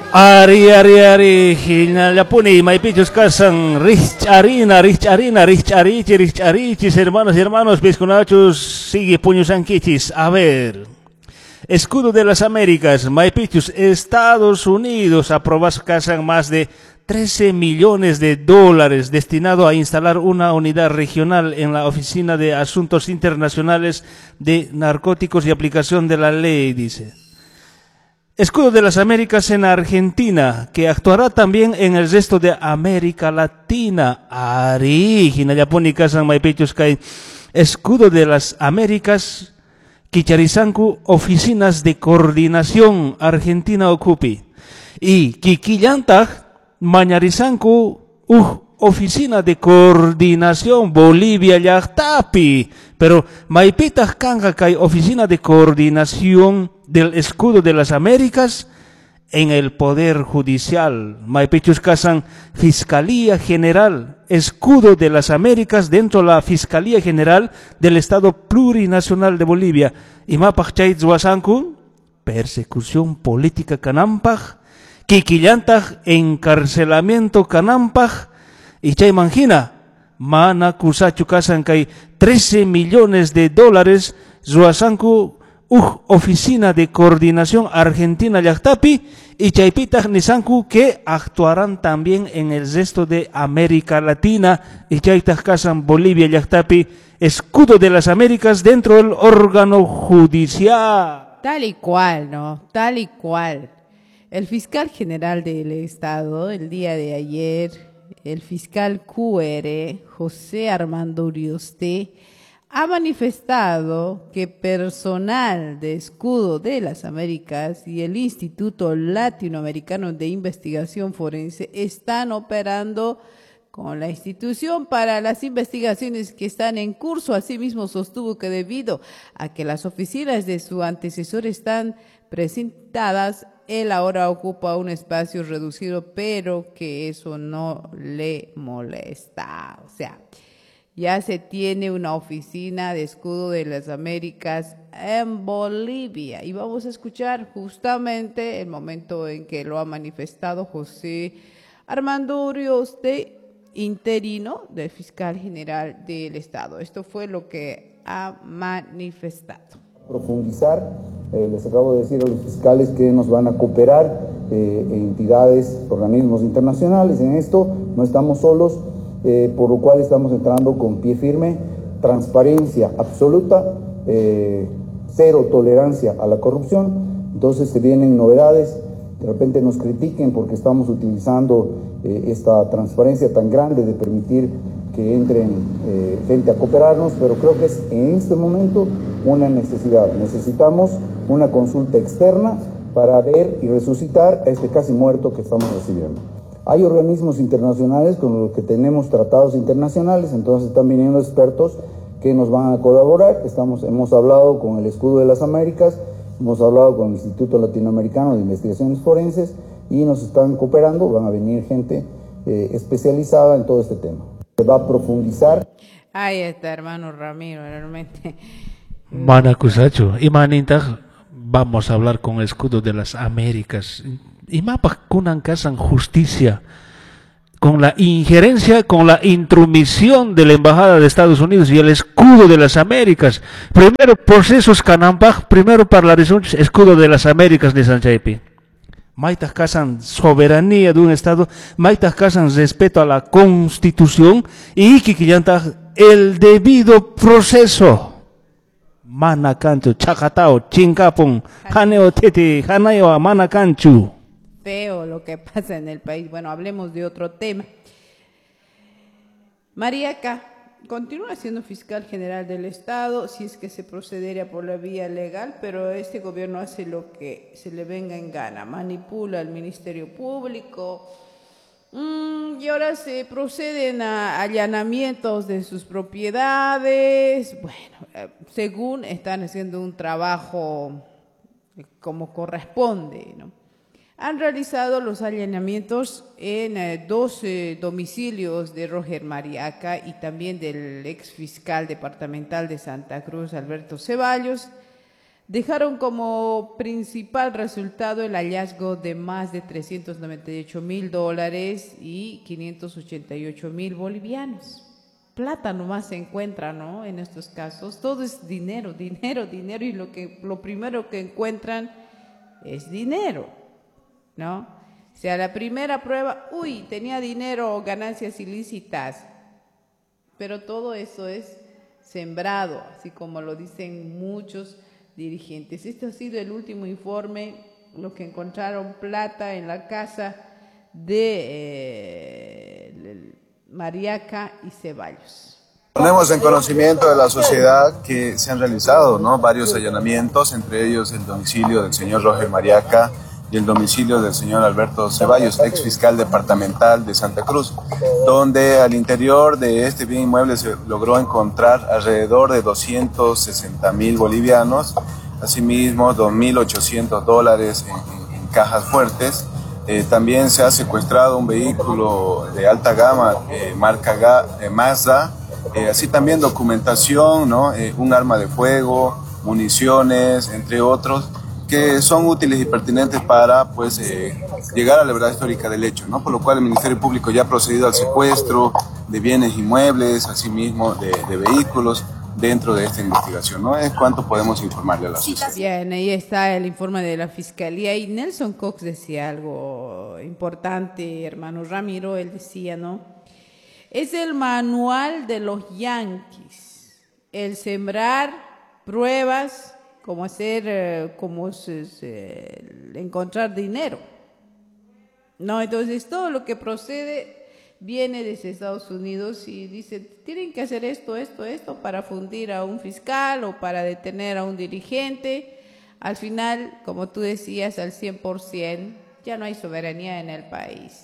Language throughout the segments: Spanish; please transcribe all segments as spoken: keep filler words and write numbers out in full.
Ari ari ari hinalapuni maipichus kasan rich arina rich arina rich arichi rich arichis hermanos y hermanos piscunachos sigue puños anquichis. A ver, escudo de las Américas maipichus Estados Unidos aprobas casan más de trece millones de dólares destinado a instalar una unidad regional en la Oficina de Asuntos Internacionales de Narcóticos y Aplicación de la Ley, dice. Escudo de las Américas en Argentina, que actuará también en el resto de América Latina. Ari, hinallapuni kasan maipichus kai Escudo de las Américas, Kicharizanku, Oficinas de Coordinación Argentina Ocupi. Y Kikillantaj, Mañarizanku, uh, Oficina de Coordinación Bolivia Llaqtapi. Pero maipitaj kanga kai Oficina de Coordinación del Escudo de las Américas en el Poder Judicial. Maipichus kasan Fiscalía General, Escudo de las Américas dentro de la Fiscalía General del Estado Plurinacional de Bolivia. Y mapaj chaytzwasanku, persecución política kanampaj, kikillantaj, encarcelamiento kanampaj, y chay manjina, mana kusachu kasan kay trece millones de dólares, zuasanku, Uh, Oficina de Coordinación Argentina Llaqtapi y chaypitaj nisanku que actuarán también en el resto de América Latina y chaytaj kasan Bolivia Llaqtapi, Escudo de las Américas dentro del órgano judicial. Tal y cual, ¿no? Tal y cual. El fiscal general del Estado, el día de ayer, el fiscal Q R, José Armando Urioste, ha manifestado que personal de Escudo de las Américas y el Instituto Latinoamericano de Investigación Forense están operando con la institución para las investigaciones que están en curso. Asimismo, sostuvo que debido a que las oficinas de su antecesor están presentadas, él ahora ocupa un espacio reducido, pero que eso no le molesta. O sea, ya se tiene una oficina de Escudo de las Américas en Bolivia. Y vamos a escuchar justamente el momento en que lo ha manifestado José Armando Urioste, interino del fiscal general del Estado. Esto fue lo que ha manifestado. Profundizar, eh, les acabo de decir a los fiscales que nos van a cooperar eh, entidades, organismos internacionales en esto, no estamos solos. Eh, por lo cual estamos entrando con pie firme, transparencia absoluta, eh, cero tolerancia a la corrupción. Entonces se vienen novedades, de repente nos critiquen porque estamos utilizando eh, esta transparencia tan grande de permitir que entren eh, gente a cooperarnos, pero creo que es en este momento una necesidad. Necesitamos una consulta externa para ver y resucitar a este casi muerto que estamos recibiendo. Hay organismos internacionales con los que tenemos tratados internacionales, entonces están viniendo expertos que nos van a colaborar. Estamos, hemos hablado con el Escudo de las Américas, hemos hablado con el Instituto Latinoamericano de Investigaciones Forenses y nos están cooperando, van a venir gente eh, especializada en todo este tema. Se va a profundizar. Ahí está, hermano Ramiro, realmente. Manacusacho, y manintaj, vamos a hablar con el Escudo de las Américas. Y mapas kunan kasan justicia con la injerencia, con la intromisión de la Embajada de Estados Unidos y el Escudo de las Américas. Primero procesos Canampaj, primero parlarisunch, Escudo de las Américas de Sanchaypi. Maitas casan soberanía de un Estado, maitas casan respeto a la Constitución y kikillantaj el debido proceso. Manacancho, chacatao, chincapon, janeo tete, janayo manacancho. Feo lo que pasa en el país. Bueno, hablemos de otro tema. Mariaca continúa siendo fiscal general del Estado, si es que se procedería por la vía legal, pero este gobierno hace lo que se le venga en gana, manipula al Ministerio Público, mm, y ahora se proceden a allanamientos de sus propiedades. Bueno, eh, según están haciendo un trabajo como corresponde, ¿no? Han realizado los allanamientos en eh, dos eh, domicilios de Roger Mariaca y también del ex fiscal departamental de Santa Cruz, Alberto Ceballos, dejaron como principal resultado el hallazgo de más de trescientos noventa y ocho mil dólares y quinientos ochenta y ocho mil bolivianos. Plata nomás se encuentra, ¿no? En estos casos, todo es dinero, dinero, dinero, y lo que lo primero que encuentran es dinero, ¿no? O sea, la primera prueba, uy, tenía dinero o ganancias ilícitas, pero todo eso es sembrado, así como lo dicen muchos dirigentes. Este ha sido el último informe, lo que encontraron plata en la casa de eh, Mariaca y Ceballos. Ponemos en conocimiento de la sociedad que se han realizado, ¿no?, varios allanamientos, entre ellos el domicilio del señor Roger Mariaca y el domicilio del señor Alberto Ceballos, ex fiscal departamental de Santa Cruz, donde al interior de este bien inmueble se logró encontrar alrededor de doscientos sesenta mil bolivianos, asimismo dos mil ochocientos dólares en, en, en cajas fuertes. Eh, también se ha secuestrado un vehículo de alta gama, eh, marca Ga, eh, Mazda, eh, así también documentación, ¿no?, eh, un arma de fuego, municiones, entre otros, que son útiles y pertinentes para, pues, eh, llegar a la verdad histórica del hecho, ¿no? Por lo cual el Ministerio Público ya ha procedido al secuestro de bienes inmuebles, asimismo de, de vehículos, dentro de esta investigación, ¿no? Es cuánto podemos informarle a la sociedad. Bien, ahí está el informe de la Fiscalía, y Nelson Cox decía algo importante, hermano Ramiro, él decía, ¿no? Es el manual de los yanquis, el sembrar pruebas, como hacer, eh, como se, se, encontrar dinero, ¿no? Entonces todo lo que procede viene desde Estados Unidos y dice, tienen que hacer esto, esto, esto para fundir a un fiscal o para detener a un dirigente. Al final, como tú decías, al cien por ciento ya no hay soberanía en el país.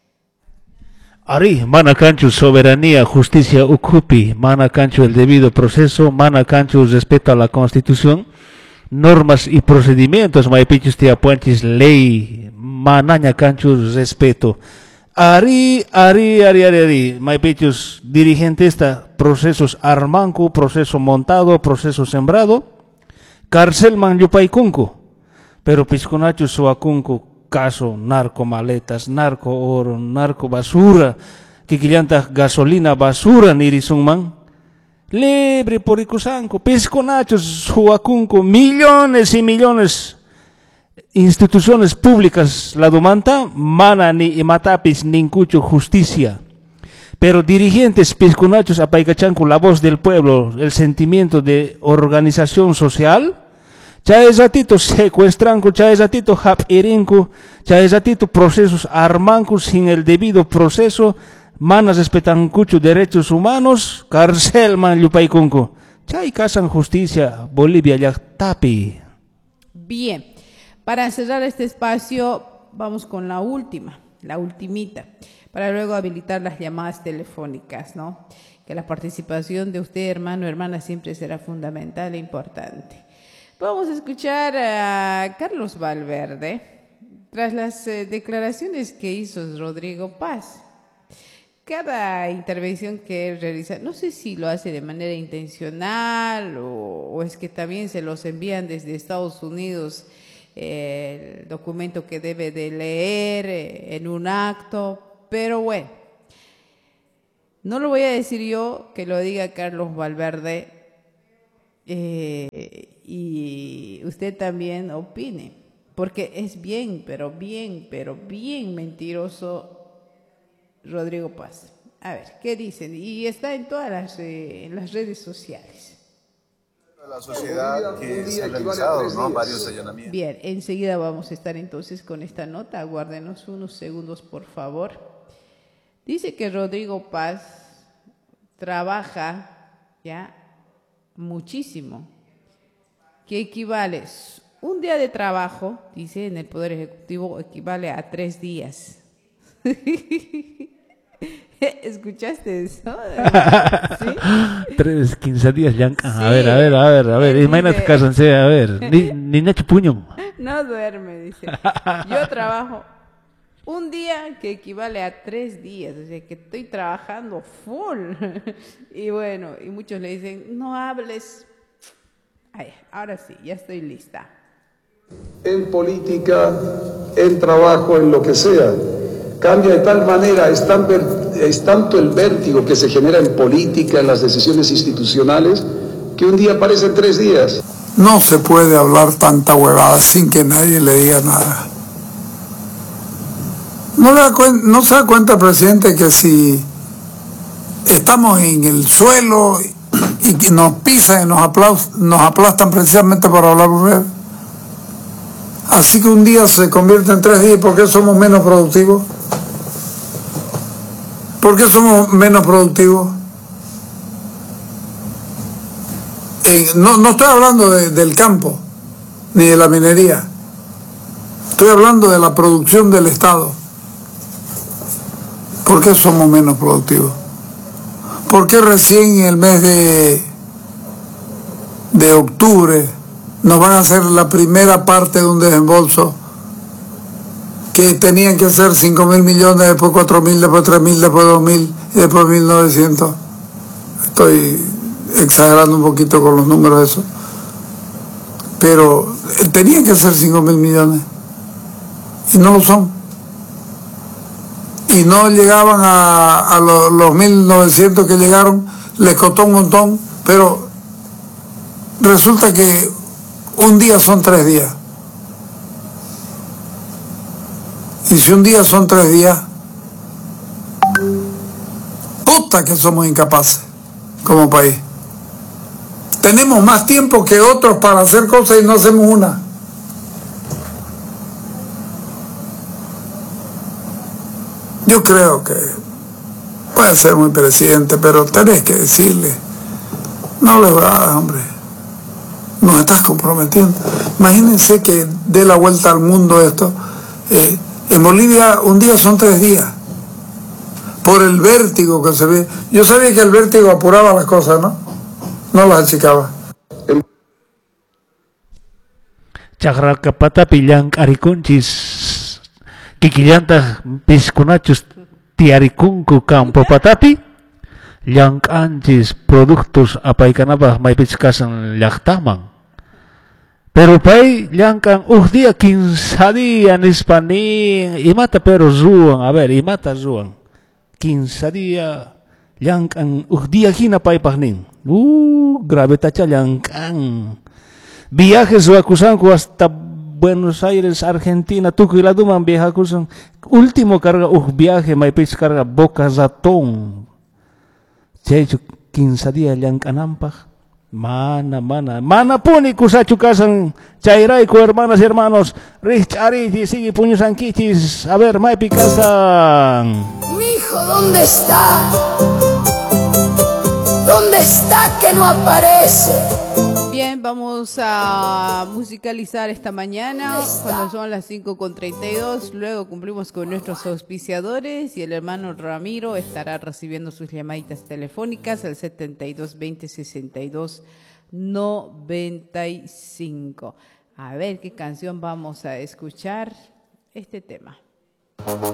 Ari, mana cancho soberanía, justicia ocupi, mana cancho el debido proceso, mana cancho respeto a la Constitución, normas y procedimientos, maipichus tiapuanchis ley, manaña cancho respeto. Ari, ari, ari, ari, ari, maipichus dirigente esta, procesos armanco, proceso montado, proceso sembrado, cárcel man yupaikunku, pero pisconachus suacunku, caso narco maletas, narco oro, narco basura, kikillanta gasolina basura nirisunman, libre por icusanco, pisconachos suacunku, millones y millones instituciones públicas la domanta, mana ni imatapis nincucho justicia. Pero dirigentes pisconachos apaicachanco la voz del pueblo, el sentimiento de organización social, chae ratito secuestranco, chae ratito hap irinco, chae ratito procesos armanco sin el debido proceso, manas respetancucho derechos humanos, carcel man yupaikunco, chae casan justicia, Bolivia ya tapi. Bien. Para cerrar este espacio, vamos con la última, la ultimita, para luego habilitar las llamadas telefónicas, ¿no? Que la participación de usted, hermano o hermana, siempre será fundamental e importante. Vamos a escuchar a Carlos Valverde, tras las eh, declaraciones que hizo Rodrigo Paz. Cada intervención que él realiza, no sé si lo hace de manera intencional o, o es que también se los envían desde Estados Unidos, el documento que debe de leer en un acto, pero bueno, no lo voy a decir yo, que lo diga Carlos Valverde, eh, y usted también opine, porque es bien, pero bien, pero bien mentiroso Rodrigo Paz. A ver, ¿qué dicen? Y está en todas las, eh, en las redes sociales. La sociedad que se han realizado, ¿no?, varios allanamientos. Bien, enseguida vamos a estar entonces con esta nota, aguárdenos unos segundos por favor. Dice que Rodrigo Paz trabaja ya muchísimo, que equivale, un día de trabajo, dice, en el Poder Ejecutivo equivale a tres días. ¿Escuchaste eso? ¿Sí? Tres, quince días ya. A ver, a ver, a ver, a ver. Imagínate, cásense, a ver. Ni, ni Nacho Puño. No duerme, dice. Yo trabajo un día que equivale a tres días. O sea, que estoy trabajando full. Y bueno, y muchos le dicen, no hables. Ay, ahora sí, ya estoy lista. En política, en trabajo, en lo que sea. Cambia de tal manera, es, tan, es tanto el vértigo que se genera en política, en las decisiones institucionales, que un día aparecen tres días. No se puede hablar tanta huevada sin que nadie le diga nada. ¿No, le da ¿No se da cuenta, presidente, que si estamos en el suelo y que nos pisan y nos, aplas nos aplastan precisamente por hablar breve? Así que un día se convierte en tres días. ¿Por qué somos menos productivos? ¿Por qué somos menos productivos? Eh, no, no estoy hablando de, del campo, ni de la minería. Estoy hablando de la producción del Estado. ¿Por qué somos menos productivos? ¿Por qué recién en el mes de, de octubre nos van a hacer la primera parte de un desembolso que tenían que ser cinco mil millones, después cuatro mil, después tres mil, después dos mil y después mil novecientos? Estoy exagerando un poquito con los números de eso, pero tenían que ser cinco mil millones y no lo son, y no llegaban a, a los, los mil novecientos que llegaron. Les costó un montón, pero resulta que un día son tres días, y si un día son tres días, puta que somos incapaces como país. Tenemos más tiempo que otros para hacer cosas y no hacemos una. Yo creo que puede ser muy presidente, pero tenés que decirle, no le va, hombre, nos estás comprometiendo. Imagínense que dé la vuelta al mundo esto. Eh, en Bolivia un día son tres días, por el vértigo que se ve. Yo sabía que el vértigo apuraba las cosas, ¿no? No las achicaba. Chakrakapata pilang arikunchis kikillanta piskunachus tiarikunku campo patapi yang anchis productos apaikanapah maipichkasan llaqtaman. Pero pay llankan uh dia quince días nispanin imata pero zuan, a ver, imata zuan. quince días llankan uh dia hina pay pahnin. Uh, grave tacha llankan. Viajes wakusanku hasta Buenos Aires, Argentina, tukiladuman viajakusan. Último carga uh viaje maipich carga Boca Ratón. Chechu quince días llankanampa. Mana, mana, mana puni kusachu kasan chairaiku, hermanas y hermanos. Rich Ariti, sigue puños anquichis. A ver, maipi kasan. Mi hijo, ¿dónde está? ¿Dónde está que no aparece? Bien, vamos a musicalizar esta mañana cuando son las cinco con treinta y dos. Luego cumplimos con nuestros auspiciadores y el hermano Ramiro estará recibiendo sus llamaditas telefónicas al setenta y dos veinte sesenta y dos noventa y cinco. A ver qué canción vamos a escuchar. Este tema.